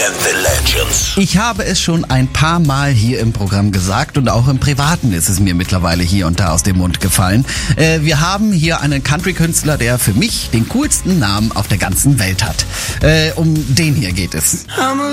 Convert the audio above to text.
and the Legends. Ich habe es schon ein paar Mal hier im Programm gesagt und auch im Privaten ist es mir mittlerweile hier und da aus dem Mund gefallen. Wir haben hier einen Country-Künstler, der für mich den coolsten Namen auf der ganzen Welt hat. Um den hier geht es.